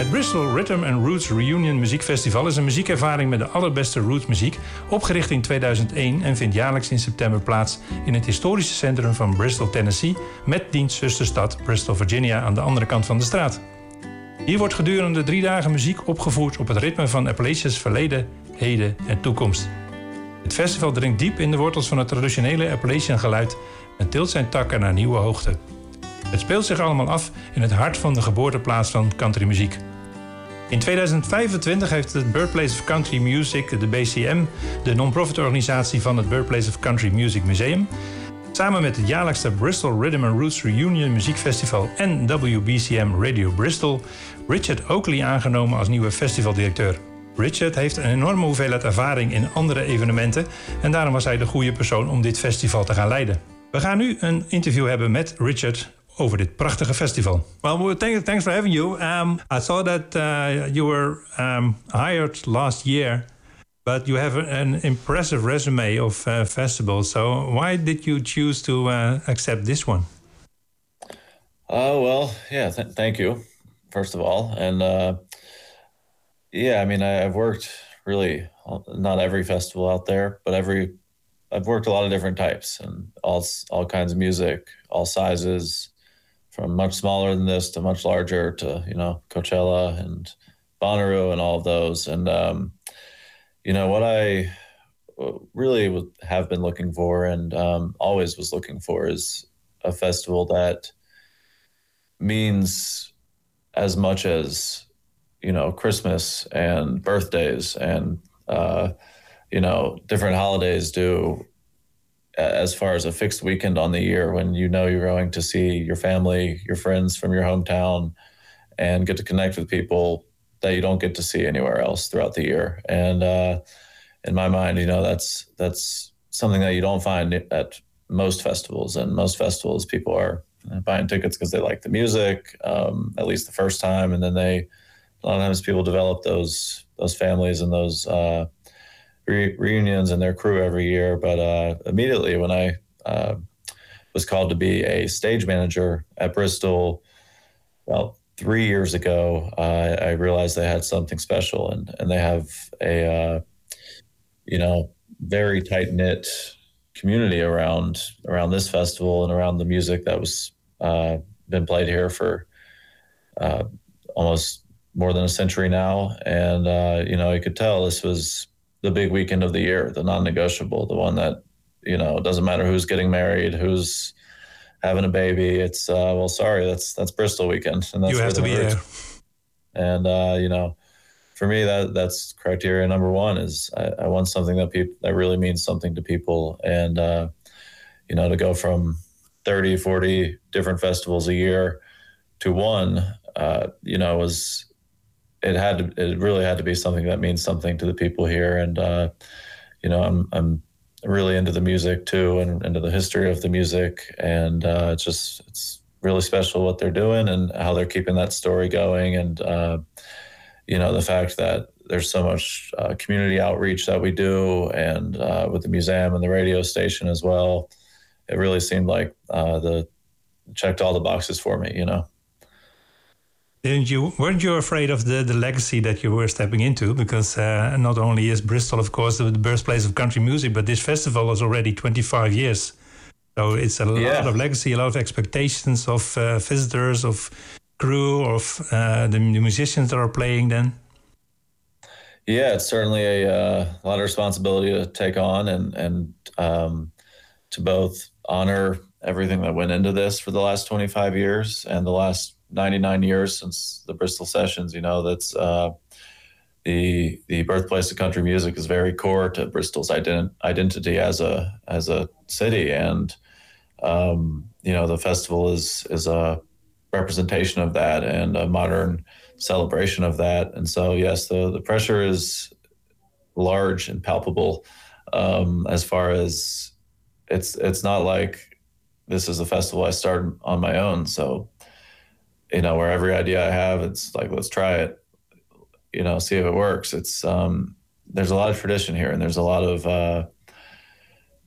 Het Bristol Rhythm and Roots Reunion Muziekfestival is een muziekervaring met de allerbeste rootsmuziek, opgericht in 2001 en vindt jaarlijks in september plaats in het historische centrum van Bristol, Tennessee, met diens zusterstad Bristol, Virginia aan de andere kant van de straat. Hier wordt gedurende 3 dagen muziek opgevoerd op het ritme van Appalachia's verleden, heden en toekomst. Het festival dringt diep in de wortels van het traditionele Appalachian geluid en tilt zijn takken naar nieuwe hoogte. Het speelt zich allemaal af in het hart van de geboorteplaats van countrymuziek. In 2025 heeft het Birthplace of Country Music, de BCM, de non-profit organisatie van het Birthplace of Country Music Museum, samen met het jaarlijkse Bristol Rhythm and Roots Reunion Muziekfestival en WBCM Radio Bristol, Richard Oakley aangenomen als nieuwe festivaldirecteur. Richard heeft een enorme hoeveelheid ervaring in andere evenementen en daarom was hij de goede persoon om dit festival te gaan leiden. We gaan nu een interview hebben met Richard over dit prachtige festival. Well, thanks for having you. I saw that you were hired last year, but you have an impressive resume of festivals. So why did you choose to accept this one? Well, yeah, thank you, first of all. And yeah, I mean, I've worked really, not every festival out there, but I've worked a lot of different types and all kinds of music, all sizes, from much smaller than this to much larger to, Coachella and Bonnaroo and all of those. And, what I really have been looking for and always was looking for is a festival that means as much as, Christmas and birthdays and, different holidays do, as far as a fixed weekend on the year when you're going to see your family, your friends from your hometown, and get to connect with people that you don't get to see anywhere else throughout the year. And in my mind, that's something that you don't find at most festivals. And most festivals, people are buying tickets because they like the music, at least the first time, and then a lot of times people develop those families and those reunions and their crew every year. But immediately when I was called to be a stage manager at Bristol about 3 years ago, I realized they had something special, and they have a very tight-knit community around this festival and around the music that was been played here for almost more than a century now. And you could tell this was the big weekend of the year, the non-negotiable, the one that, it doesn't matter who's getting married, who's having a baby. It's, sorry, that's Bristol weekend. And that's you have to be there. And, for me, that's criteria number one is I want something that really means something to people. And, to go from 30, 40 different festivals a year to one, it really had to be something that means something to the people here. And, I'm really into the music too, and into the history of the music. And, it's really special what they're doing and how they're keeping that story going. And, the fact that there's so much community outreach that we do, and with the museum and the radio station as well, it really seemed like checked all the boxes for me, Weren't you afraid of the legacy that you were stepping into? Because not only is Bristol, of course, the birthplace of country music, but this festival is already 25 years. So it's a lot of legacy, a lot of expectations of visitors, of crew, of the musicians that are playing then. Yeah, it's certainly a lot of responsibility to take on, and to both honor everything that went into this for the last 25 years and the last 99 years since the Bristol Sessions. That's the birthplace of country music is very core to Bristol's identity as a city, and the festival is a representation of that and a modern celebration of that. And so yes, the pressure is large and palpable, as far as it's not like this is a festival I started on my own. So where every idea I have, it's like, let's try it, see if it works. It's, there's a lot of tradition here, and there's a lot of,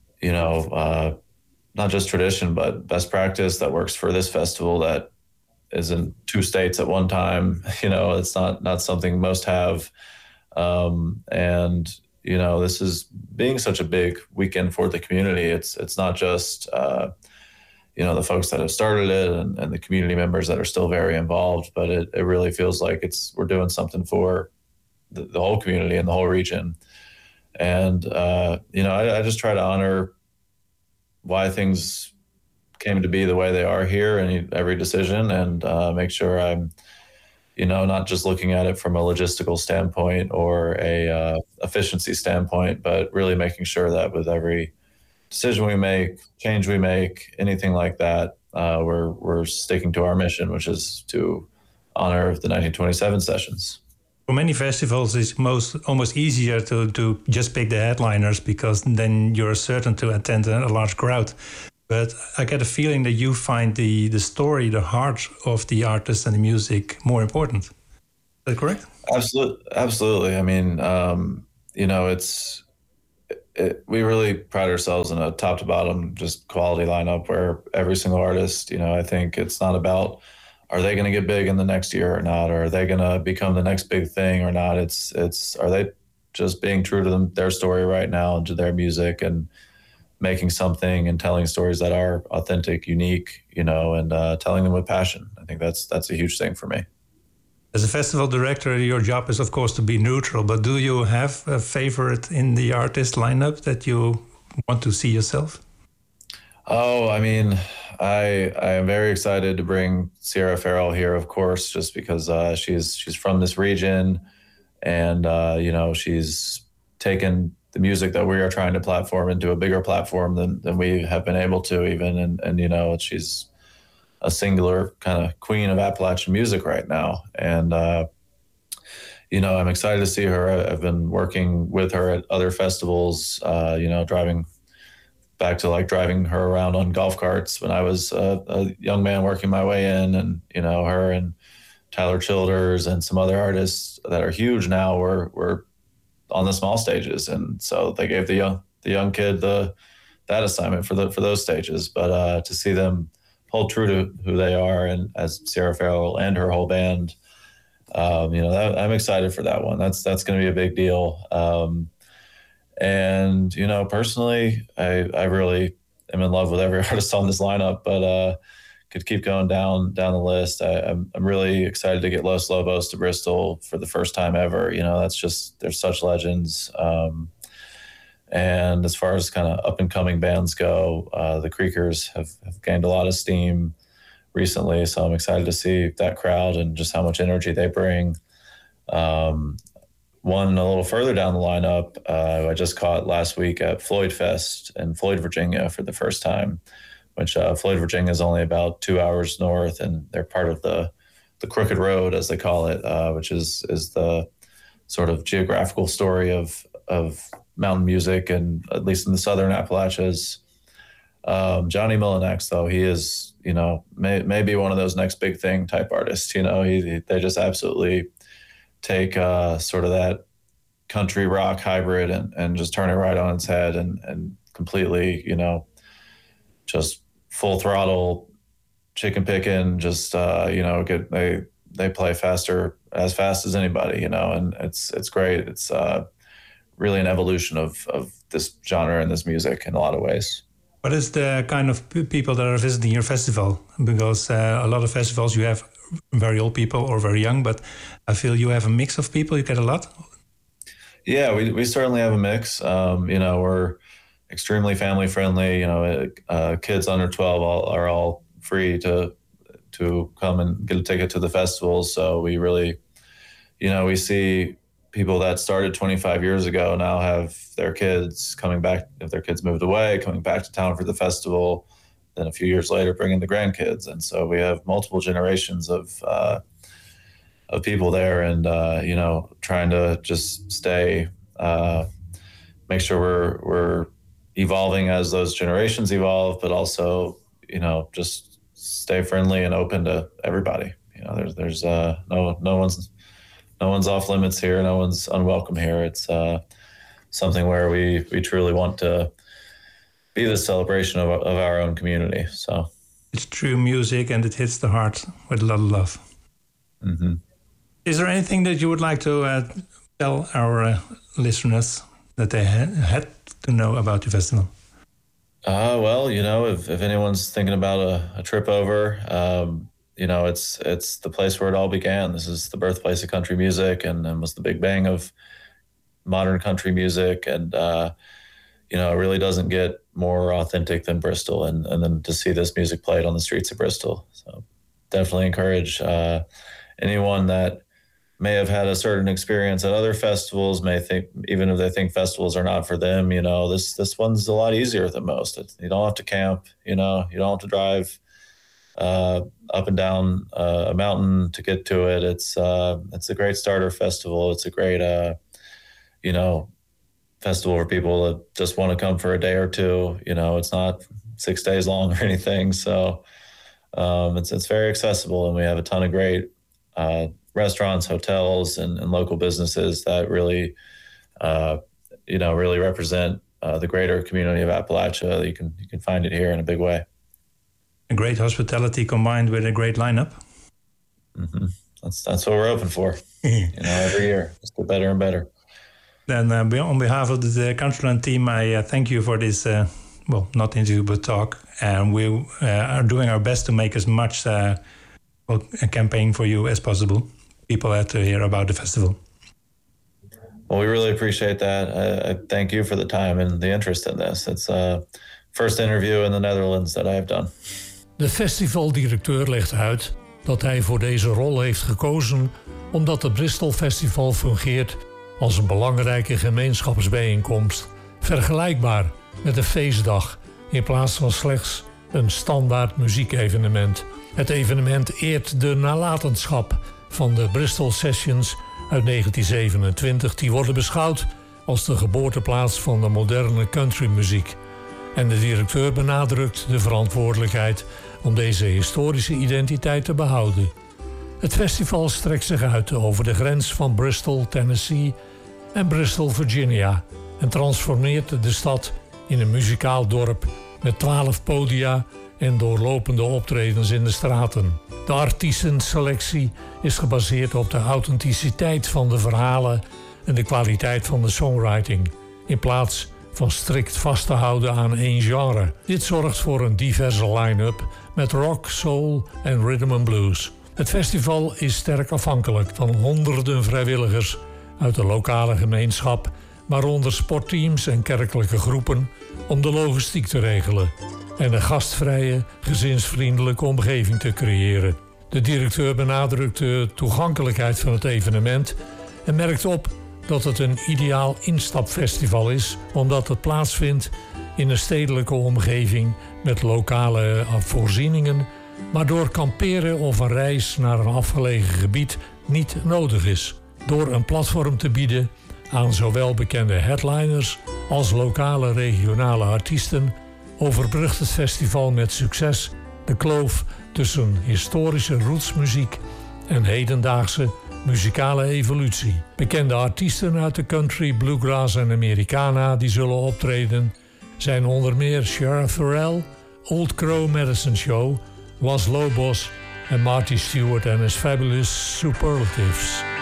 not just tradition, but best practice that works for this festival that is in two states at one time. It's not something most have. And this is being such a big weekend for the community. It's not just the folks that have started it and the community members that are still very involved, but it really feels like we're doing something for the whole community and the whole region. And I just try to honor why things came to be the way they are here in every decision, and make sure I'm not just looking at it from a logistical standpoint or a efficiency standpoint, but really making sure that with every decision we make, change we make, anything like that, we're sticking to our mission, which is to honor the 1927 sessions. For many festivals, it's almost easier to just pick the headliners, because then you're certain to attend a large crowd. But I get a feeling that you find the story, the heart of the artist and the music more important. Is that correct? Absolutely. I mean, we really pride ourselves in a top to bottom, just quality lineup where every single artist, I think it's not about, are they going to get big in the next year or not? Or are they going to become the next big thing or not? It's are they just being true to their story right now and to their music and making something and telling stories that are authentic, unique, and telling them with passion. I think that's a huge thing for me. As a festival director, your job is, of course, to be neutral, but do you have a favorite in the artist lineup that you want to see yourself? Oh, I mean, I am very excited to bring Sierra Farrell here, of course, just because she's from this region, and she's taken the music that we are trying to platform into a bigger platform than we have been able to even. And she's a singular kind of queen of Appalachian music right now. And, I'm excited to see her. I've been working with her at other festivals, driving her around on golf carts when I was a young man working my way in, and, her and Tyler Childers and some other artists that are huge now were on the small stages, and so they gave the young kid that assignment for those stages. But to see them hold true to who they are, and as Sierra Farrell and her whole band, I'm excited for that one. That's going to be a big deal. And personally, I really am in love with every artist on this lineup, but could keep going down the list. I'm really excited to get Los Lobos to Bristol for the first time ever. That's just, they're such legends. And as far as kind of up and coming bands go, the Creakers have gained a lot of steam recently. So I'm excited to see that crowd and just how much energy they bring. One a little further down the lineup, I just caught last week at Floyd Fest in Floyd, Virginia for the first time, which Floyd, Virginia is only about 2 hours north, and they're part of the Crooked Road, as they call it, which is the sort of geographical story of mountain music, and at least in the southern Appalachians. Johnny Milinex, though, he is, maybe one of those next big thing type artists. They just absolutely take sort of that country rock hybrid and just turn it right on its head and completely, just full throttle, chicken picking, just, they play as fast as anybody, and it's great. It's really an evolution of this genre and this music in a lot of ways. What is the kind of people that are visiting your festival? Because a lot of festivals, you have very old people or very young, but I feel you have a mix of people. You get a lot. Yeah, we certainly have a mix. We're extremely family friendly. Kids under 12 are all free to come and get a ticket to the festival. So we really, we see people that started 25 years ago now have their kids coming back. If their kids moved away, coming back to town for the festival, then a few years later bringing the grandkids. And so we have multiple generations of people there, and trying to just stay, make sure we're evolving as those generations evolve, but also just stay friendly and open to everybody. There's no one's off limits here. No one's unwelcome here. It's something where we truly want to be the celebration of our own community. So It's true music and it hits the heart with a lot of love. Mm-hmm. Is there anything that you would like to tell our listeners that they had to know about the festival? Well, if anyone's thinking about a trip over, it's the place where it all began. This is the birthplace of country music and was the big bang of modern country music. And, it really doesn't get more authentic than Bristol and then to see this music played on the streets of Bristol. So definitely encourage anyone that may have had a certain experience at other festivals, may think, even if they think festivals are not for them, this one's a lot easier than most. You don't have to camp, you don't have to drive up and down a mountain to get to it. It's a great starter festival. It's a great, festival for people that just want to come for a day or two. It's not 6 days long or anything. So it's very accessible, and we have a ton of great restaurants, hotels, and local businesses that really, really represent the greater community of Appalachia. You can find it here in a big way. A great hospitality combined with a great lineup. Mm-hmm. That's what we're open for. Every year, just get better and better. Then on behalf of the Countryland team, I thank you for this, not interview, but talk. And we are doing our best to make as much a campaign for you as possible. People have to hear about the festival. Well, we really appreciate that. I thank you for the time and the interest in this. It's first interview in the Netherlands that I have done. De festivaldirecteur legt uit dat hij voor deze rol heeft gekozen omdat het Bristol Festival fungeert als een belangrijke gemeenschapsbijeenkomst, vergelijkbaar met een feestdag in plaats van slechts een standaard muziekevenement. Het evenement eert de nalatenschap van de Bristol Sessions uit 1927, die worden beschouwd als de geboorteplaats van de moderne countrymuziek. En de directeur benadrukt de verantwoordelijkheid om deze historische identiteit te behouden. Het festival strekt zich uit over de grens van Bristol, Tennessee en Bristol, Virginia en transformeert de stad in een muzikaal dorp met 12 podia en doorlopende optredens in de straten. De artiestenselectie is gebaseerd op de authenticiteit van de verhalen en de kwaliteit van de songwriting, in plaats van strikt vast te houden aan één genre. Dit zorgt voor een diverse line-up met rock, soul en rhythm and blues. Het festival is sterk afhankelijk van honderden vrijwilligers uit de lokale gemeenschap, waaronder sportteams en kerkelijke groepen, om de logistiek te regelen en een gastvrije, gezinsvriendelijke omgeving te creëren. De directeur benadrukt de toegankelijkheid van het evenement en merkt op dat het een ideaal instapfestival is, omdat het plaatsvindt in een stedelijke omgeving met lokale voorzieningen, waardoor kamperen of een reis naar een afgelegen gebied niet nodig is. Door een platform te bieden aan zowel bekende headliners als lokale regionale artiesten overbrugt het festival met succes de kloof tussen historische rootsmuziek en hedendaagse muzikale evolutie. Bekende artiesten uit de country, bluegrass en Americana die zullen optreden zijn onder meer Shara Farrell, Old Crow Medicine Show, Los Lobos en Marty Stewart en his Fabulous Superlatives.